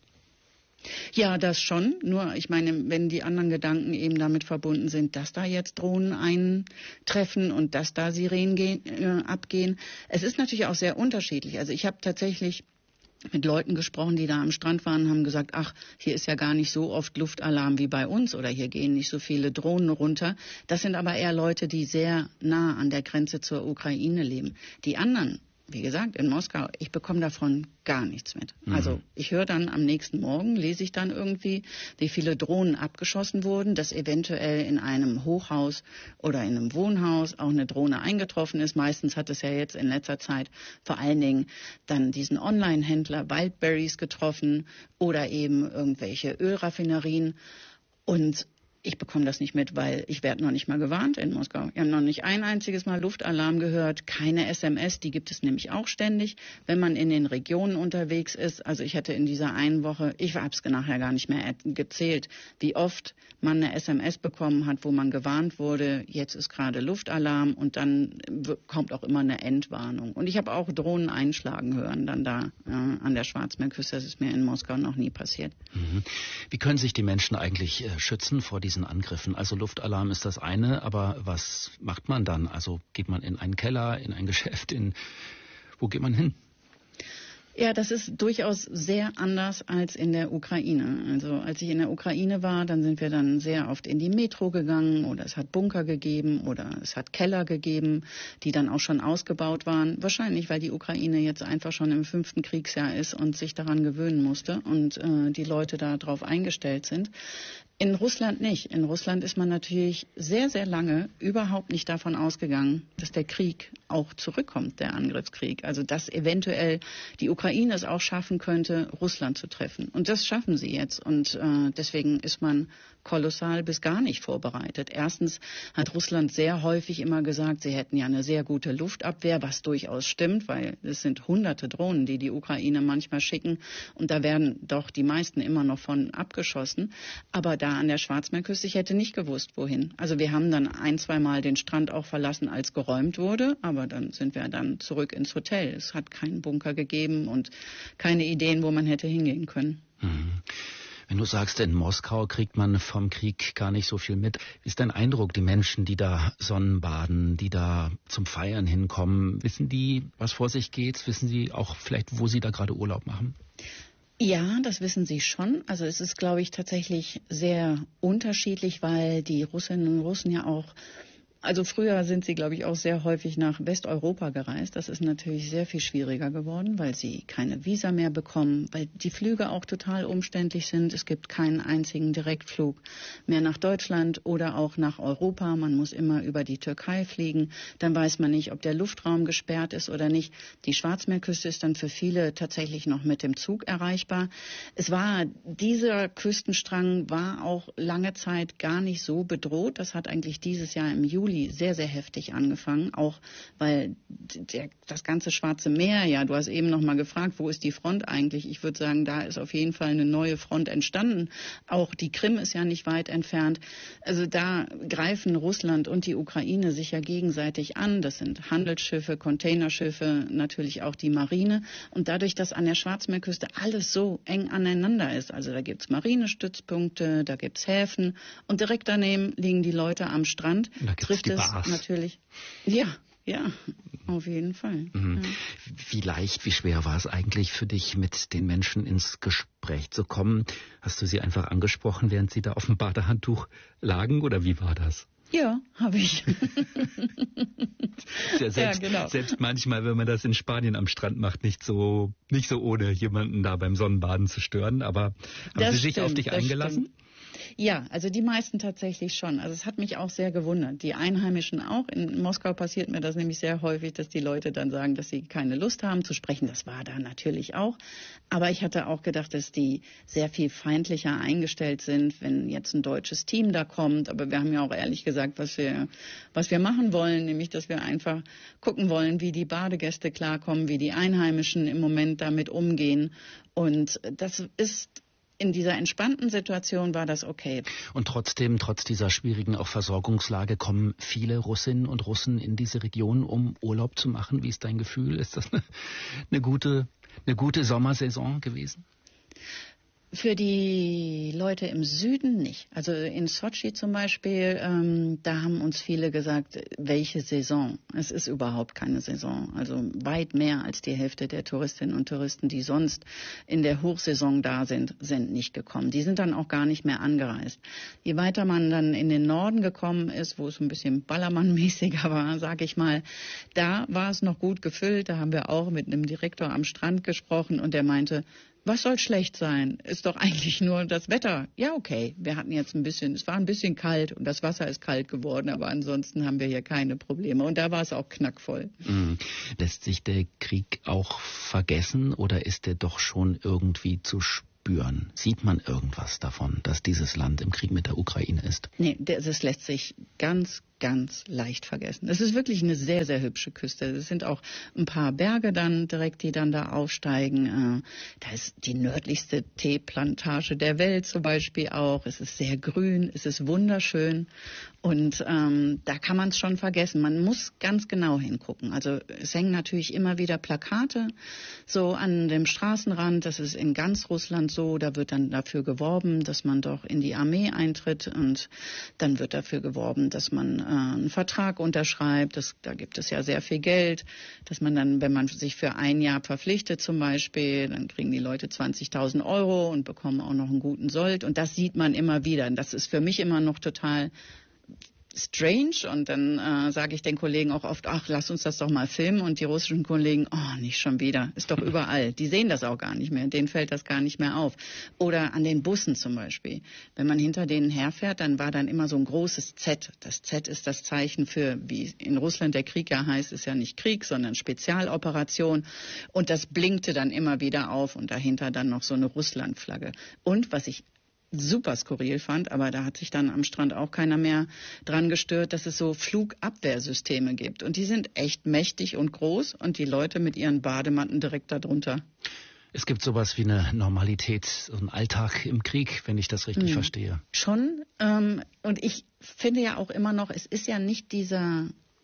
Ja, das schon. Nur, ich meine, wenn die anderen Gedanken eben damit verbunden sind, dass da jetzt Drohnen eintreffen und dass da Sirenen abgehen. Es ist natürlich auch sehr unterschiedlich. Also ich habe tatsächlich mit Leuten gesprochen, die da am Strand waren, haben gesagt, ach, hier ist ja gar nicht so oft Luftalarm wie bei uns oder hier gehen nicht so viele Drohnen runter. Das sind aber eher Leute, die sehr nah an der Grenze zur Ukraine leben. Die anderen, wie gesagt, in Moskau, ich bekomme davon gar nichts mit. Also ich höre dann am nächsten Morgen, lese ich dann irgendwie, wie viele Drohnen abgeschossen wurden, dass eventuell in einem Hochhaus oder in einem Wohnhaus auch eine Drohne eingetroffen ist. Meistens hat es ja jetzt in letzter Zeit vor allen Dingen dann diesen Online-Händler Wildberries getroffen oder eben irgendwelche Ölraffinerien. Und ich bekomme das nicht mit, weil ich werde noch nicht mal gewarnt in Moskau. Wir haben noch nicht ein einziges Mal Luftalarm gehört, keine SMS, die gibt es nämlich auch ständig, wenn man in den Regionen unterwegs ist. Also ich hatte in dieser einen Woche, ich habe es nachher gar nicht mehr gezählt, wie oft man eine SMS bekommen hat, wo man gewarnt wurde, jetzt ist gerade Luftalarm und dann kommt auch immer eine Endwarnung. Und ich habe auch Drohnen einschlagen hören dann da an der Schwarzmeerküste. Das ist mir in Moskau noch nie passiert. Wie können sich die Menschen eigentlich schützen vor diesen Angriffen? Also Luftalarm ist das eine, aber was macht man dann? Also geht man in einen Keller, in ein Geschäft, wo geht man hin? Ja, das ist durchaus sehr anders als in der Ukraine. Also als ich in der Ukraine war, dann sind wir dann sehr oft in die Metro gegangen oder es hat Bunker gegeben oder es hat Keller gegeben, die dann auch schon ausgebaut waren. Wahrscheinlich, weil die Ukraine jetzt einfach schon im 5. Kriegsjahr ist und sich daran gewöhnen musste und die Leute da drauf eingestellt sind. In Russland nicht. In Russland ist man natürlich sehr, sehr lange überhaupt nicht davon ausgegangen, dass der Krieg auch zurückkommt, der Angriffskrieg. Also dass eventuell die Ukraine es auch schaffen könnte, Russland zu treffen. Und das schaffen sie jetzt. Und deswegen ist man kolossal bis gar nicht vorbereitet. Erstens hat Russland sehr häufig immer gesagt, sie hätten ja eine sehr gute Luftabwehr, was durchaus stimmt, weil es sind hunderte Drohnen, die die Ukraine manchmal schicken. Und da werden doch die meisten immer noch von abgeschossen. Aber da an der Schwarzmeerküste, ich hätte nicht gewusst, wohin. Also wir haben dann ein-, zweimal den Strand auch verlassen, als geräumt wurde, aber dann sind wir dann zurück ins Hotel. Es hat keinen Bunker gegeben und keine Ideen, wo man hätte hingehen können. Wenn du sagst, in Moskau kriegt man vom Krieg gar nicht so viel mit. Wie ist dein Eindruck, die Menschen, die da Sonnenbaden, die da zum Feiern hinkommen, wissen die, was vor sich geht? Wissen sie auch vielleicht, wo sie da gerade Urlaub machen? Ja, das wissen sie schon. Also es ist, glaube ich, tatsächlich sehr unterschiedlich, weil die Russinnen und Russen ja auch, also früher sind sie, glaube ich, auch sehr häufig nach Westeuropa gereist. Das ist natürlich sehr viel schwieriger geworden, weil sie keine Visa mehr bekommen, weil die Flüge auch total umständlich sind. Es gibt keinen einzigen Direktflug mehr nach Deutschland oder auch nach Europa. Man muss immer über die Türkei fliegen. Dann weiß man nicht, ob der Luftraum gesperrt ist oder nicht. Die Schwarzmeerküste ist dann für viele tatsächlich noch mit dem Zug erreichbar. Dieser Küstenstrang war auch lange Zeit gar nicht so bedroht. Das hat eigentlich dieses Jahr im Juli sehr, sehr heftig angefangen, auch weil das ganze Schwarze Meer, ja, du hast eben noch mal gefragt, wo ist die Front eigentlich? Ich würde sagen, da ist auf jeden Fall eine neue Front entstanden. Auch die Krim ist ja nicht weit entfernt. Also da greifen Russland und die Ukraine sich ja gegenseitig an. Das sind Handelsschiffe, Containerschiffe, natürlich auch die Marine. Und dadurch, dass an der Schwarzmeerküste alles so eng aneinander ist, also da gibt es Marinestützpunkte, da gibt es Häfen und direkt daneben liegen die Leute am Strand. Trifft es Bars. Natürlich. Ja, auf jeden Fall. Ja. Wie leicht, wie schwer war es eigentlich für dich, mit den Menschen ins Gespräch zu kommen? Hast du sie einfach angesprochen, während sie da auf dem Badehandtuch lagen, oder wie war das? Ja, habe ich. Selbst manchmal, wenn man das in Spanien am Strand macht, nicht so ohne jemanden da beim Sonnenbaden zu stören. Aber haben sie sich auf dich eingelassen? Stimmt. Ja, also die meisten tatsächlich schon. Also es hat mich auch sehr gewundert. Die Einheimischen auch. In Moskau passiert mir das nämlich sehr häufig, dass die Leute dann sagen, dass sie keine Lust haben zu sprechen. Das war da natürlich auch. Aber ich hatte auch gedacht, dass die sehr viel feindlicher eingestellt sind, wenn jetzt ein deutsches Team da kommt. Aber wir haben ja auch ehrlich gesagt, was wir machen wollen, nämlich, dass wir einfach gucken wollen, wie die Badegäste klarkommen, wie die Einheimischen im Moment damit umgehen. Und das ist in dieser entspannten Situation war das okay. Und trotzdem, trotz dieser schwierigen auch Versorgungslage, kommen viele Russinnen und Russen in diese Region, um Urlaub zu machen. Wie ist dein Gefühl? Ist das eine gute Sommersaison gewesen? Für die Leute im Süden nicht. Also in Sotschi zum Beispiel, da haben uns viele gesagt, welche Saison? Es ist überhaupt keine Saison. Also weit mehr als die Hälfte der Touristinnen und Touristen, die sonst in der Hochsaison da sind, sind nicht gekommen. Die sind dann auch gar nicht mehr angereist. Je weiter man dann in den Norden gekommen ist, wo es ein bisschen Ballermann-mäßiger war, sag ich mal, da war es noch gut gefüllt. Da haben wir auch mit einem Direktor am Strand gesprochen und der meinte, was soll schlecht sein? Ist doch eigentlich nur das Wetter. Ja, okay, wir hatten jetzt es war ein bisschen kalt und das Wasser ist kalt geworden, aber ansonsten haben wir hier keine Probleme. Und da war es auch knackvoll. Lässt sich der Krieg auch vergessen oder ist der doch schon irgendwie zu spüren? Sieht man irgendwas davon, dass dieses Land im Krieg mit der Ukraine ist? Nee, das lässt sich ganz leicht vergessen. Es ist wirklich eine sehr, sehr hübsche Küste. Es sind auch ein paar Berge dann direkt, die dann da aufsteigen. Da ist die nördlichste Teeplantage der Welt zum Beispiel auch. Es ist sehr grün, es ist wunderschön und da kann man es schon vergessen. Man muss ganz genau hingucken. Also es hängen natürlich immer wieder Plakate so an dem Straßenrand. Das ist in ganz Russland so. Da wird dann dafür geworben, dass man doch in die Armee eintritt und dann wird dafür geworben, dass man einen Vertrag unterschreibt. Da gibt es ja sehr viel Geld, dass man dann, wenn man sich für ein Jahr verpflichtet zum Beispiel, dann kriegen die Leute 20.000 € und bekommen auch noch einen guten Sold. Und das sieht man immer wieder. Und das ist für mich immer noch total strange und dann sage ich den Kollegen auch oft, ach, lass uns das doch mal filmen und die russischen Kollegen, oh, nicht schon wieder, ist doch überall. Die sehen das auch gar nicht mehr, denen fällt das gar nicht mehr auf. Oder an den Bussen zum Beispiel. Wenn man hinter denen herfährt, dann war dann immer so ein großes Z. Das Z ist das Zeichen für, wie in Russland der Krieg ja heißt, ist ja nicht Krieg, sondern Spezialoperation und das blinkte dann immer wieder auf und dahinter dann noch so eine Russlandflagge. Und was ich super skurril fand, aber da hat sich dann am Strand auch keiner mehr dran gestört, dass es so Flugabwehrsysteme gibt. Und die sind echt mächtig und groß und die Leute mit ihren Badematten direkt darunter. Es gibt sowas wie eine Normalität, so einen Alltag im Krieg, wenn ich das richtig verstehe. Schon. Und ich finde ja auch immer noch, es ist ja nicht dieser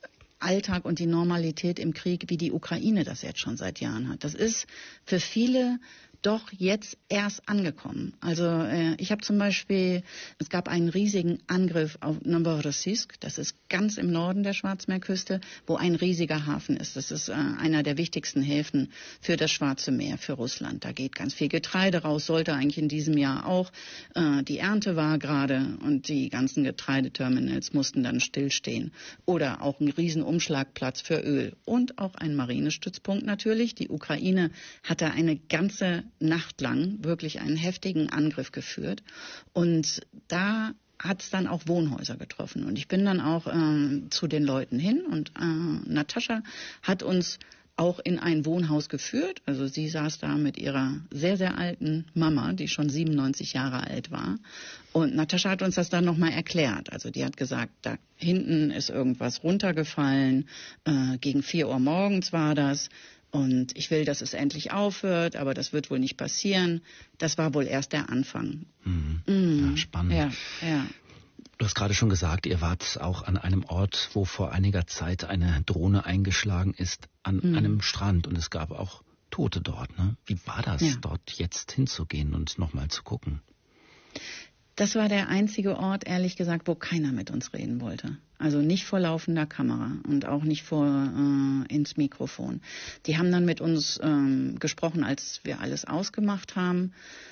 Alltag und die Normalität im Krieg, wie die Ukraine das jetzt schon seit Jahren hat. Das ist für viele doch jetzt erst angekommen. Also ich habe zum Beispiel, es gab einen riesigen Angriff auf Novorossiysk, das ist ganz im Norden der Schwarzmeerküste, wo ein riesiger Hafen ist. Das ist einer der wichtigsten Häfen für das Schwarze Meer, für Russland. Da geht ganz viel Getreide raus, sollte eigentlich in diesem Jahr auch. Die Ernte war gerade und die ganzen Getreideterminals mussten dann stillstehen. Oder auch ein riesen Umschlagplatz für Öl und auch ein Marinestützpunkt natürlich. Die Ukraine hatte eine ganze Nacht lang wirklich einen heftigen Angriff geführt und da hat es dann auch Wohnhäuser getroffen und ich bin dann auch zu den Leuten hin und Natascha hat uns auch in ein Wohnhaus geführt. Also sie saß da mit ihrer sehr, sehr alten Mama, die schon 97 Jahre alt war. Und Natascha hat uns das dann nochmal erklärt. Also die hat gesagt, da hinten ist irgendwas runtergefallen, gegen 4 Uhr morgens war das. Und ich will, dass es endlich aufhört, aber das wird wohl nicht passieren. Das war wohl erst der Anfang. Ja, spannend. Ja. Du hast gerade schon gesagt, ihr wart auch an einem Ort, wo vor einiger Zeit eine Drohne eingeschlagen ist, an einem Strand. Und es gab auch Tote dort. Ne? Wie war das, dort jetzt hinzugehen und nochmal zu gucken? Das war der einzige Ort, ehrlich gesagt, wo keiner mit uns reden wollte. Also nicht vor laufender Kamera und auch nicht ins Mikrofon. Die haben dann mit uns gesprochen, als wir alles ausgemacht haben.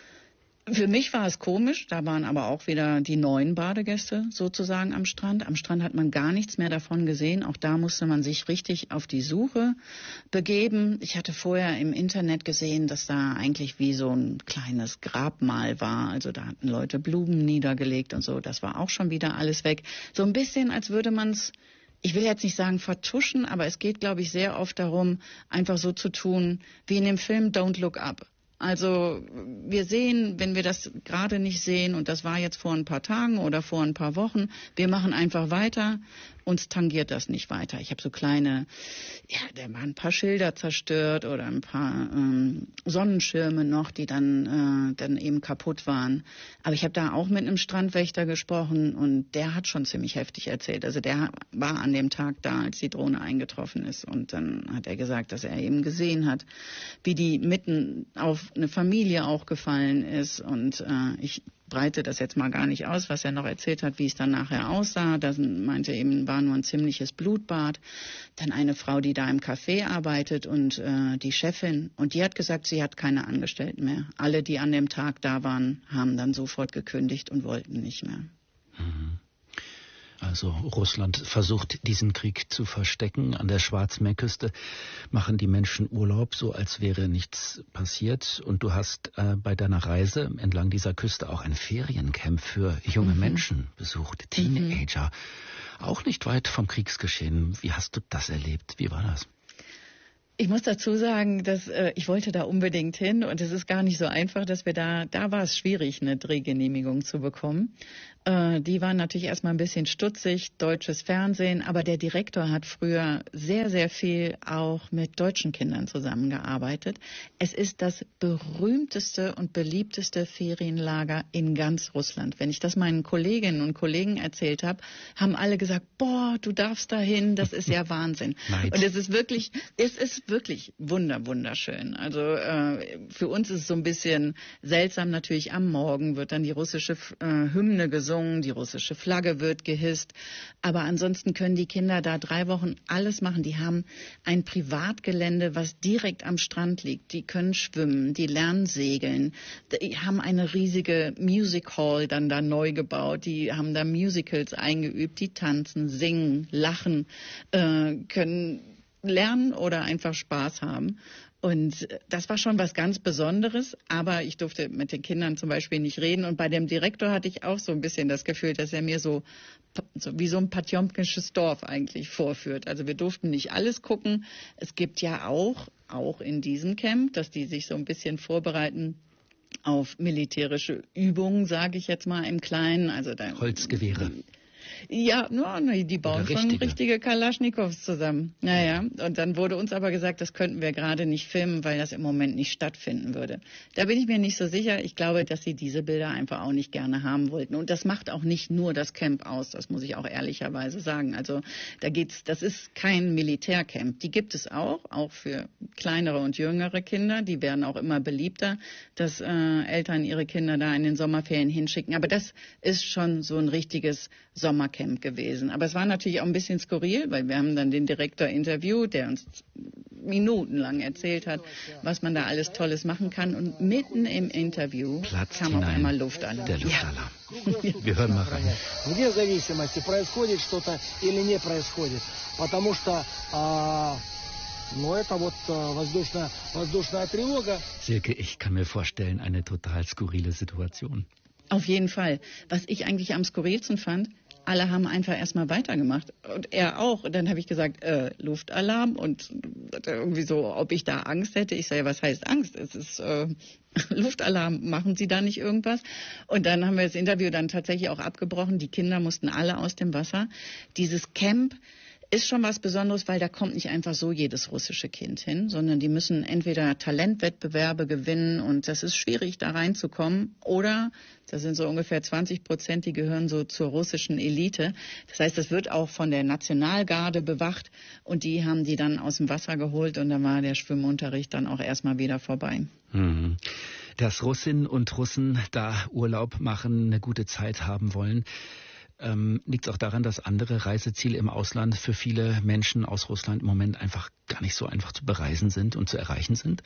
Für mich war es komisch, da waren aber auch wieder die neuen Badegäste sozusagen am Strand. Am Strand hat man gar nichts mehr davon gesehen. Auch da musste man sich richtig auf die Suche begeben. Ich hatte vorher im Internet gesehen, dass da eigentlich wie so ein kleines Grabmal war. Also da hatten Leute Blumen niedergelegt und so. Das war auch schon wieder alles weg. So ein bisschen, als würde man es, ich will jetzt nicht sagen vertuschen, aber es geht, glaube ich, sehr oft darum, einfach so zu tun, wie in dem Film Don't Look Up. Also wir sehen, wenn wir das gerade nicht sehen, und das war jetzt vor ein paar Tagen oder vor ein paar Wochen, wir machen einfach weiter, uns tangiert das nicht weiter. Ich habe so kleine, da waren ein paar Schilder zerstört oder ein paar Sonnenschirme noch, die dann eben kaputt waren. Aber ich habe da auch mit einem Strandwächter gesprochen und der hat schon ziemlich heftig erzählt. Also der war an dem Tag da, als die Drohne eingetroffen ist. Und dann hat er gesagt, dass er eben gesehen hat, wie die mitten auf auf eine Familie auch gefallen ist. Und ich breite das jetzt mal gar nicht aus, was er noch erzählt hat, wie es dann nachher aussah. Da meinte eben, war nur ein ziemliches Blutbad. Dann eine Frau, die da im Café arbeitet und die Chefin. Und die hat gesagt, sie hat keine Angestellten mehr. Alle, die an dem Tag da waren, haben dann sofort gekündigt und wollten nicht mehr. Also Russland versucht, diesen Krieg zu verstecken. An der Schwarzmeerküste machen die Menschen Urlaub, so als wäre nichts passiert. Und du hast bei deiner Reise entlang dieser Küste auch ein Feriencamp für junge Menschen besucht, Teenager. Auch nicht weit vom Kriegsgeschehen. Wie hast du das erlebt? Wie war das? Ich muss dazu sagen, dass ich wollte da unbedingt hin und es ist gar nicht so einfach, dass wir da war es schwierig, eine Drehgenehmigung zu bekommen. Die waren natürlich erstmal ein bisschen stutzig, deutsches Fernsehen, aber der Direktor hat früher sehr, sehr viel auch mit deutschen Kindern zusammengearbeitet. Es ist das berühmteste und beliebteste Ferienlager in ganz Russland. Wenn ich das meinen Kolleginnen und Kollegen erzählt habe, haben alle gesagt, boah, du darfst dahin, das ist ja Wahnsinn. Und es ist wirklich wunderschön. Also für uns ist es so ein bisschen seltsam, natürlich am Morgen wird dann die russische Hymne gesungen, die russische Flagge wird gehisst. Aber ansonsten können die Kinder da 3 Wochen alles machen. Die haben ein Privatgelände, was direkt am Strand liegt. Die können schwimmen, die lernen segeln. Die haben eine riesige Music Hall dann da neu gebaut. Die haben da Musicals eingeübt. Die tanzen, singen, lachen, können lernen oder einfach Spaß haben. Und das war schon was ganz Besonderes, aber ich durfte mit den Kindern zum Beispiel nicht reden. Und bei dem Direktor hatte ich auch so ein bisschen das Gefühl, dass er mir so wie so ein patjomkisches Dorf eigentlich vorführt. Also wir durften nicht alles gucken. Es gibt ja auch in diesem Camp, dass die sich so ein bisschen vorbereiten auf militärische Übungen, sage ich jetzt mal im Kleinen. Also da Holzgewehre. Ja, die bauen schon richtige Kalaschnikows zusammen. Naja, und dann wurde uns aber gesagt, das könnten wir gerade nicht filmen, weil das im Moment nicht stattfinden würde. Da bin ich mir nicht so sicher. Ich glaube, dass sie diese Bilder einfach auch nicht gerne haben wollten. Und das macht auch nicht nur das Camp aus, das muss ich auch ehrlicherweise sagen. Also das ist kein Militärcamp. Die gibt es auch für kleinere und jüngere Kinder. Die werden auch immer beliebter, dass Eltern ihre Kinder da in den Sommerferien hinschicken. Aber das ist schon so ein richtiges Sommercamp gewesen. Aber es war natürlich auch ein bisschen skurril, weil wir haben dann den Direktor interviewt, der uns minutenlang erzählt hat, was man da alles Tolles machen kann. Und mitten im Interview kam auf einmal Luftalarm. Der Luftalarm. Ja. Wir hören mal rein. Где зависимости, происходит что-то или не происходит. Потому что это вот воздушная тревога. Silke, ich kann mir vorstellen, eine total skurrile Situation. Auf jeden Fall. Was ich eigentlich am skurrilsten fand, alle haben einfach erstmal weitergemacht. Und er auch. Und dann habe ich gesagt, Luftalarm. Und irgendwie so, ob ich da Angst hätte. Ich sage, was heißt Angst? Es ist Luftalarm. Machen Sie da nicht irgendwas? Und dann haben wir das Interview dann tatsächlich auch abgebrochen. Die Kinder mussten alle aus dem Wasser. Dieses Camp ist schon was Besonderes, weil da kommt nicht einfach so jedes russische Kind hin, sondern die müssen entweder Talentwettbewerbe gewinnen und das ist schwierig, da reinzukommen, oder das sind so ungefähr 20%, die gehören so zur russischen Elite. Das heißt, das wird auch von der Nationalgarde bewacht und die haben die dann aus dem Wasser geholt und dann war der Schwimmunterricht dann auch erstmal wieder vorbei. Mhm. Dass Russinnen und Russen da Urlaub machen, eine gute Zeit haben wollen, liegt es auch daran, dass andere Reiseziele im Ausland für viele Menschen aus Russland im Moment einfach gar nicht so einfach zu bereisen sind und zu erreichen sind?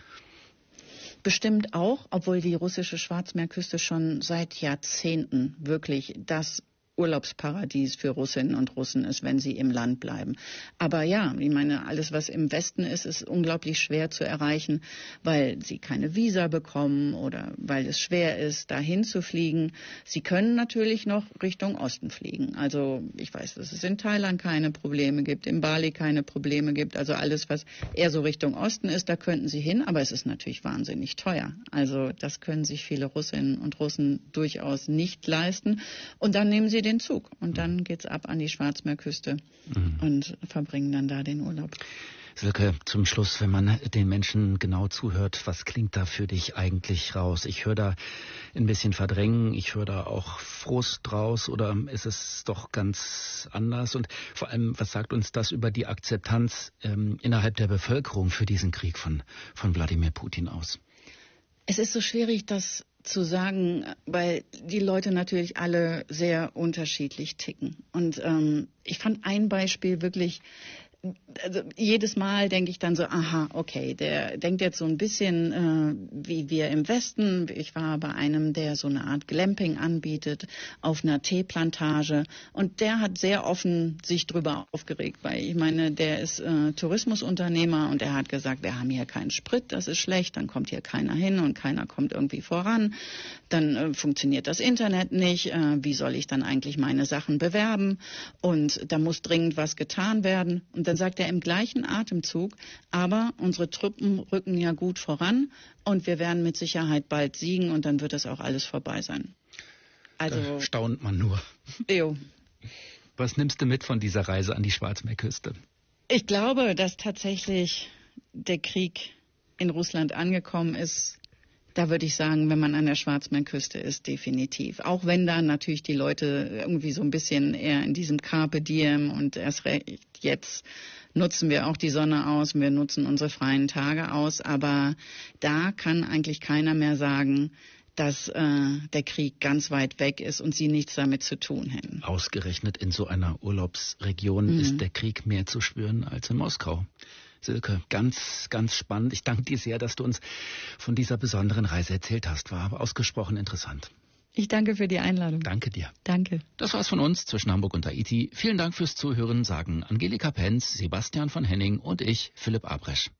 Bestimmt auch, obwohl die russische Schwarzmeerküste schon seit Jahrzehnten wirklich das Urlaubsparadies für Russinnen und Russen ist, wenn sie im Land bleiben. Aber ja, ich meine, alles, was im Westen ist, ist unglaublich schwer zu erreichen, weil sie keine Visa bekommen oder weil es schwer ist, dahin zu fliegen. Sie können natürlich noch Richtung Osten fliegen. Also ich weiß, dass es in Thailand keine Probleme gibt, in Bali keine Probleme gibt. Also alles, was eher so Richtung Osten ist, da könnten sie hin. Aber es ist natürlich wahnsinnig teuer. Also das können sich viele Russinnen und Russen durchaus nicht leisten. Und dann nehmen sie den Zug und dann geht's ab an die Schwarzmeerküste und verbringen dann da den Urlaub. Silke, zum Schluss, wenn man den Menschen genau zuhört, was klingt da für dich eigentlich raus? Ich höre da ein bisschen Verdrängen, ich höre da auch Frust raus, oder ist es doch ganz anders? Und vor allem, was sagt uns das über die Akzeptanz innerhalb der Bevölkerung für diesen Krieg von Wladimir Putin aus? Es ist so schwierig, das zu sagen, weil die Leute natürlich alle sehr unterschiedlich ticken. Und ich fand ein Beispiel wirklich, also jedes Mal denke ich dann so, aha, okay, der denkt jetzt so ein bisschen wie wir im Westen. Ich war bei einem, der so eine Art Glamping anbietet auf einer Teeplantage, und der hat sehr offen sich drüber aufgeregt, weil ich meine, der ist Tourismusunternehmer, und er hat gesagt, wir haben hier keinen Sprit, das ist schlecht, dann kommt hier keiner hin und keiner kommt irgendwie voran, dann funktioniert das Internet nicht, wie soll ich dann eigentlich meine Sachen bewerben, und da muss dringend was getan werden. Und dann sagt er im gleichen Atemzug, aber unsere Truppen rücken ja gut voran und wir werden mit Sicherheit bald siegen und dann wird das auch alles vorbei sein. Also da staunt man nur. Jo. Was nimmst du mit von dieser Reise an die Schwarzmeerküste? Ich glaube, dass tatsächlich der Krieg in Russland angekommen ist. Da würde ich sagen, wenn man an der Schwarzmeerküste ist, definitiv. Auch wenn da natürlich die Leute irgendwie so ein bisschen eher in diesem Carpe Diem und erst recht jetzt nutzen wir auch die Sonne aus, wir nutzen unsere freien Tage aus. Aber da kann eigentlich keiner mehr sagen, dass der Krieg ganz weit weg ist und sie nichts damit zu tun hätten. Ausgerechnet in so einer Urlaubsregion ist der Krieg mehr zu spüren als in Moskau. Silke, ganz, ganz spannend. Ich danke dir sehr, dass du uns von dieser besonderen Reise erzählt hast. War aber ausgesprochen interessant. Ich danke für die Einladung. Danke dir. Danke. Das war's von uns zwischen Hamburg und Haiti. Vielen Dank fürs Zuhören, sagen Angelika Penz, Sebastian von Henning und ich, Philipp Abresch.